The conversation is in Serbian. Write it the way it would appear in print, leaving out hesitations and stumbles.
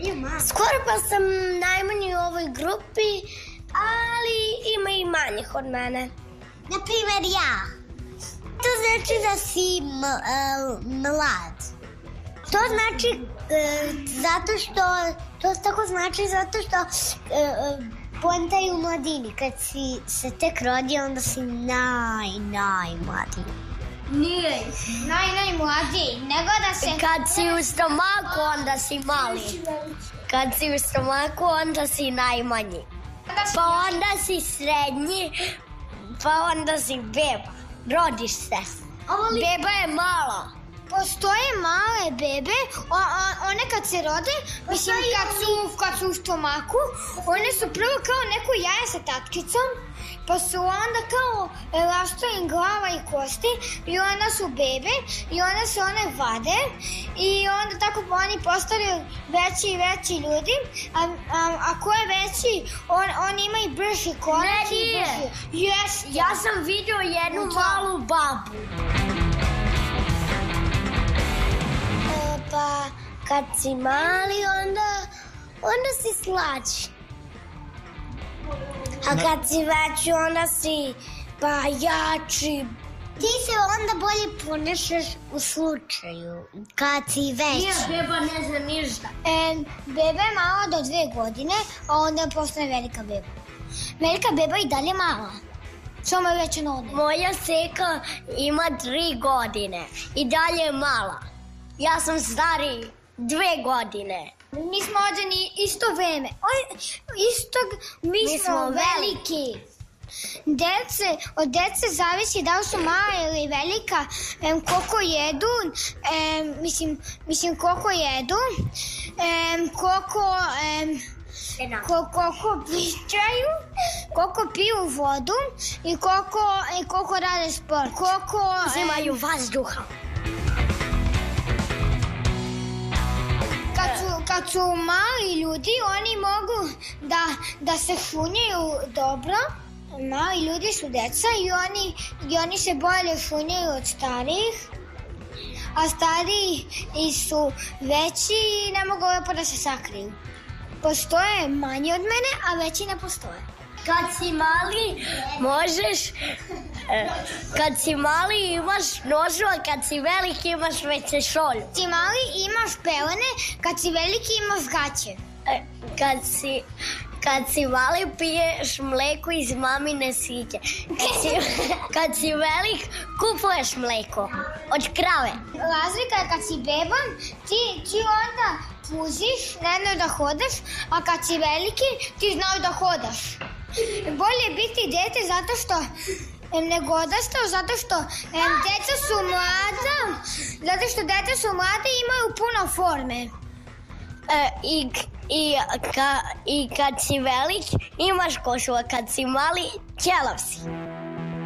Skoro pa sam najmanji u ovoj grupi, ali ima i manjih od mene. Naprimer ja. To znači da si mlad. To znači Zato što, to tako znači zato što poenta je u mladini. Kad si se tek rodio, onda si najmladiji. nije. Najmladiji, nego da se... Kad si u stomaku, onda si mali. Kad si u stomaku, onda si najmanji. Pa onda si srednji, pa onda si beba. Rodiš se. Beba je mala. Postoje male bebe, one kad se rode, mislim kad su u stomaku, one su prvo kao neko jaje sa tatkicom, pa su onda kao rastu im glava i kosti i onda su bebe i onda se one vade i onda tako oni postaju veći i veći ljudi, a ko je veći, on ima i brži korak i brži. Yes, ja sam vidio jednu malu babu. Pa kad si mali, onda si slađi. A kad si veći, onda si pa jači. Ti se onda bolje ponašaš u slučaju kad si veći. Beba ne zna ništa. Beba je mala do 2 godine, a onda postane velika beba. Velika beba i dalje mala. Samo je veća noge. Moja seka ima 3 godine i dalje je mala. Ja sam stariji 2 godine. Mi smo rođeni isto vreme. Mi smo veliki. Od dece zavisi da li su mala ili velika, koliko jedu, koliko jedu, koliko pričaju, koliko piju vodu i koliko rade sport. Koliko uzimaju vazduha. Kad su mali ljudi, oni mogu da se šunjaju dobro. Mali ljudi su deca i oni se bolje šunjaju od starijih. A stariji su veći i ne mogu lepo da se sakriju. Postoje manji od mene, a veći ne postoje. Kad si mali, kad si mali imaš nožu, a kad si veliki imaš veće šolju. Kad si mali imaš pelene, kad si veliki imaš gaće. Kad si mali piješ mleko iz mamine sike. Kad si velik kupuješ mleko od krave. Razlika je kad si beban, ti onda puziš, ne znaš da hodaš, a kad si veliki ti znaš da hodaš. Bolje je biti dete zato što nego odrastao, zato što deca su mlada i imaju puno forme. I kad si velik imaš košu, a kad si mali ćelav si.